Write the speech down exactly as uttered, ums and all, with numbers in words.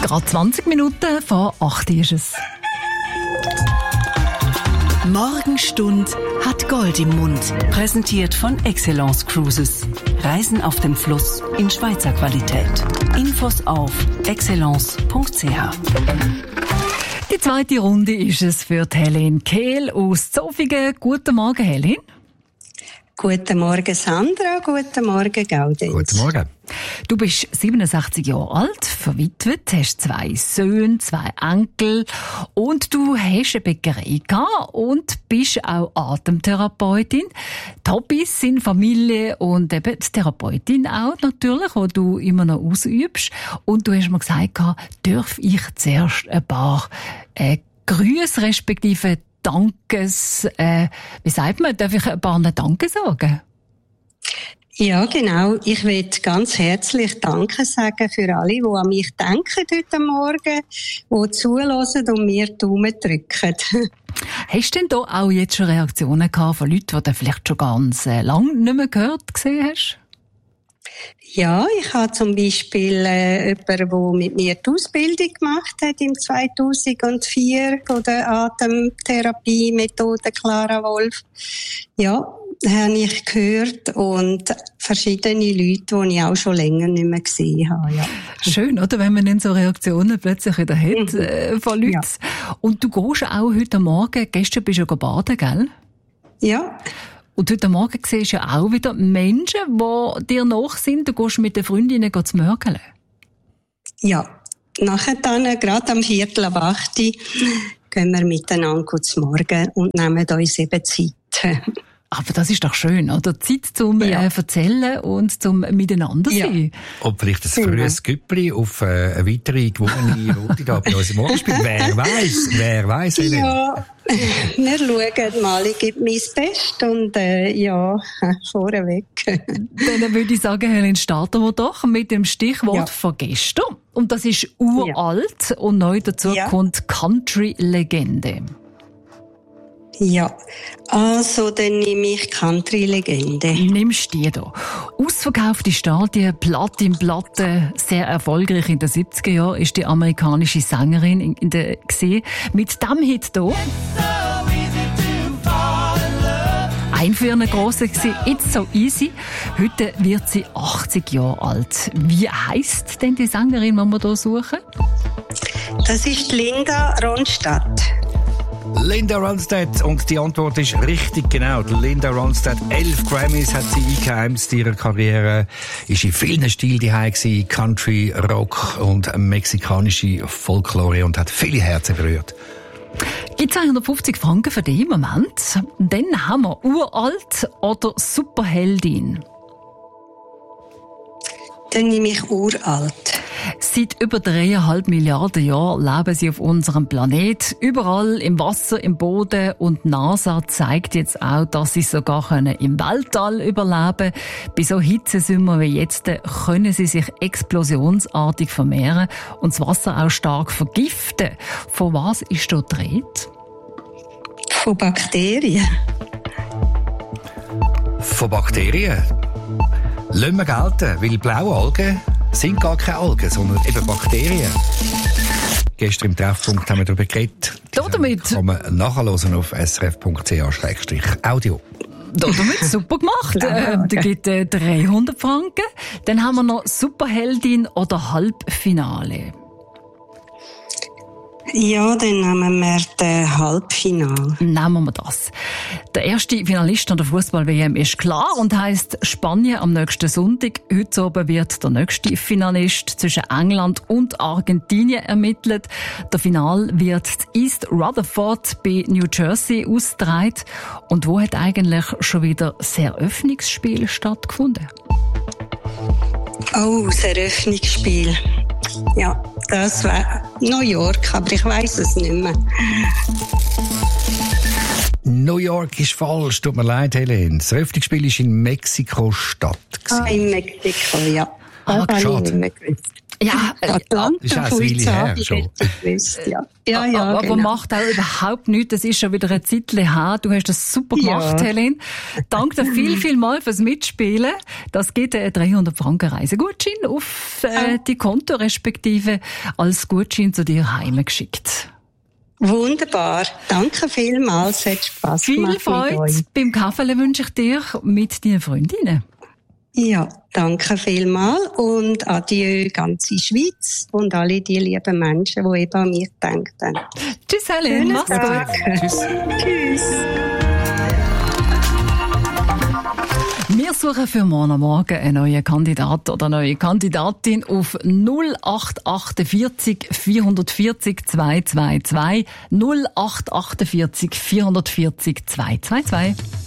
Gerade zwanzig Minuten vor acht ist es. Morgenstund hat Gold im Mund. Präsentiert von Excellence Cruises. Reisen auf dem Fluss in Schweizer Qualität. Infos auf excellence punkt c h. Die zweite Runde ist es für Helene Kehl aus Zofingen. Guten Morgen, Helene. Guten Morgen, Sandra. Guten Morgen, Gaudenz. Guten Morgen. Du bist siebenundsechzig Jahre alt, verwitwet, hast zwei Söhne, zwei Enkel und du hast eine Bäckerei gehabt und bist auch Atemtherapeutin. Die Hobbys sind Familie und eben die Therapeutin auch natürlich, die du immer noch ausübst. Und du hast mir gesagt, darf ich zuerst ein paar äh, Grüße respektive Dankes, äh, wie sagt man, darf ich ein paar Danke sagen? Ja, genau. Ich will ganz herzlich Danke sagen für alle, die an mich denken heute Morgen, die zuhören und mir die Daumen drücken. Hast du denn da auch jetzt schon Reaktionen gehabt von Leuten, die du vielleicht schon ganz äh, lange nicht mehr gehört gesehen hast? Ja, ich habe zum Beispiel äh, jemanden, der mit mir die Ausbildung gemacht hat im zweitausendvier von der Atemtherapie-Methode Clara Wolf. Ja, habe ich gehört und verschiedene Leute, die ich auch schon länger nicht mehr gesehen habe. Ja. Schön, oder? Wenn man dann so Reaktionen plötzlich wieder hat mhm. äh, von Leuten. Ja. Und du gehst auch heute Morgen, gestern bist du ja baden, gell? Ja. Und heute Morgen siehst du ja auch wieder Menschen, die dir nach sind. Du gehst mit den Freundinnen zu mörgeln. Ja, nachher dann, gerade am Viertel ab acht, gehen wir miteinander zu Morgen und nehmen uns eben Zeit. Aber das ist doch schön, oder? Zeit zum ja. äh, Erzählen und zum Miteinander sein. Ja. Und vielleicht ein frühes Güppli auf äh, eine weitere gewonnene Route da bei unserem Morgenspiel. Wer weiß, wer weiß, Helene? Ja, wir schauen mal. Ich gebe mein Bestes und äh, ja, vorweg. Dann würde ich sagen, Helene, starten wir doch mit dem Stichwort ja. von gestern. Und das ist uralt ja. und neu dazu ja. kommt Country-Legende. Ja, also dann nehme ich Country-Legende. Nimmst du die da? Ausverkaufte Stadien, Platin-Platte, sehr erfolgreich in den siebziger Jahren ist die amerikanische Sängerin in, in der gesehen. Mit dem Hit hier. Ein für eine grosse war It's So Easy. Heute wird sie achtzig Jahre alt. Wie heisst denn die Sängerin, die wir hier suchen? Das ist Linda Ronstadt. Linda Ronstadt. Und die Antwort ist richtig, genau. Linda Ronstadt, elf Grammys hat sie eingeheimst in ihrer Karriere. Ist in vielen Stilen daheim gewesen. Country, Rock und mexikanische Folklore und hat viele Herzen berührt. Gibt zweihundertfünfzig Franken für den Moment. Dann haben wir uralt oder Superheldin. Dann nehme ich uralt. Seit über dreieinhalb Milliarden Jahren leben sie auf unserem Planet. Überall im Wasser, im Boden. Und NASA zeigt jetzt auch, dass sie sogar im Weltall überleben können. Bei so Hitzesommer wie jetzt können sie sich explosionsartig vermehren und das Wasser auch stark vergiften. Von was ist da die Rede? Von Bakterien. Von Bakterien? Lassen wir gelten, weil blaue Algen sind gar keine Algen, sondern eben Bakterien. Gestern im Treffpunkt haben wir darüber geredet. Damit kann man nachhören auf s r f punkt c h slash audio. Damit super gemacht. äh, da gibt es äh, dreihundert Franken. Dann haben wir noch Superheldin oder Halbfinale. Ja, dann nehmen wir das Halbfinale. Nehmen wir das. Der erste Finalist an der Fußball-W M ist klar und heisst Spanien am nächsten Sonntag. Heute Abend wird der nächste Finalist zwischen England und Argentinien ermittelt. Der Final wird East Rutherford bei New Jersey ausgetragen. Und wo hat eigentlich schon wieder das Eröffnungsspiel stattgefunden? Oh, das Eröffnungsspiel. Ja, das war New York, aber ich weiss es nicht mehr. New York ist falsch, tut mir leid, Helene. Das Eröffnungsspiel war in Mexiko-Stadt. Ah, in Mexiko, ja. Ah, schade. Ja, Atlanta, ist auch eine Weile her schon. Ja, ja, ja, aber genau. macht auch überhaupt nichts. Das ist schon wieder ein Zeitchen her. Du hast das super gemacht, Ja. Helene. Danke dir viel, viel mal fürs Mitspielen. Das gibt einen dreihundert Franken Reisegutschein auf äh, die Konto, respektive als Gutschein zu dir heimgeschickt. Wunderbar. Danke vielmals. Es hat Spass Viel gemacht mit Freude euch. beim Kaffee wünsche ich dir mit deinen Freundinnen. Ja, danke vielmals und adieu ganze Schweiz und alle die lieben Menschen, die eben an mich denken. Tschüss, Helene. Schönen Mach's Tag. gut. Tschüss. Tschüss. Wir suchen für morgen Morgen einen neuen Kandidat oder eine neue Kandidatin auf null acht achtundvierzig vierhundertvierzig zweihundertzweiundzwanzig null acht achtundvierzig vierhundertvierzig zweihundertzweiundzwanzig.